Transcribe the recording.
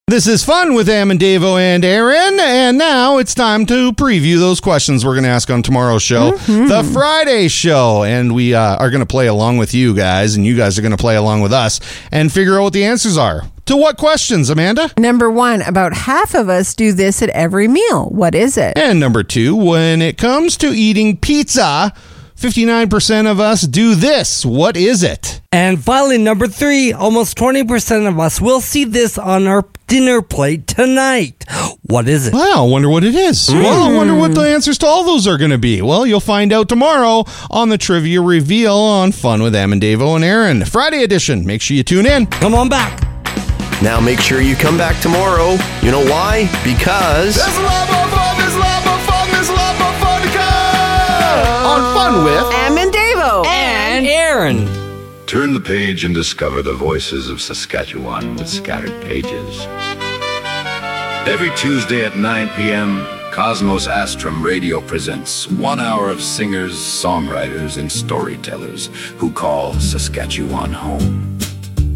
This is Fun with Am and Davo and Aaron, and now it's time to preview those questions we're going to ask on tomorrow's show, the Friday show, and we are going to play along with you guys, and you guys are going to play along with us and figure out what the answers are. To what questions, Amanda? Number 1, about half of us do this at every meal. What is it? And number 2, when it comes to eating pizza, 59% of us do this. What is it? And finally, number 3, almost 20% of us will see this on our dinner plate tonight. What is it? Well, I wonder what it is. Well, I wonder what the answers to all those are going to be. Well, you'll find out tomorrow on the Trivia Reveal on Fun with Am and Davo and Aaron. Friday edition. Make sure you tune in. Come on back. Now make sure you come back tomorrow. You know why? Because there's a lot more fun, there's a lot more fun, there's a lot more fun to come! on Fun with Am and Davo. And Aaron. Turn the page and discover the voices of Saskatchewan with scattered pages. Every Tuesday at 9 p.m., Cosmos Astrum Radio presents 1 hour of singers, songwriters, and storytellers who call Saskatchewan home.